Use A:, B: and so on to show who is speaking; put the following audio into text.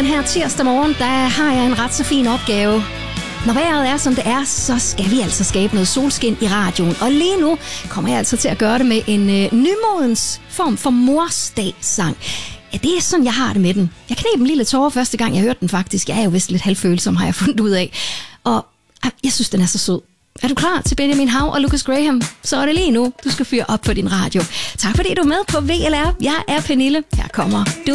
A: den her tirsdag morgen, der har jeg en ret så fin opgave. Når vejret er, som det er, så skal vi altså skabe noget solskin i radioen. Og lige nu kommer jeg altså til at gøre det med en nymodens form for morsdagssang. Ja, det er sådan, jeg har det med den. Jeg kneb en lille tårer første gang, jeg hørte den faktisk. Jeg er jo vist lidt halvfølsom, har jeg fundet ud af. Og jeg synes, den er så sød. Er du klar til Benjamin Hav og Lucas Graham? Så er det lige nu, du skal fyre op på din radio. Tak fordi du er med på VLR. Jeg er Pernille. Her kommer du.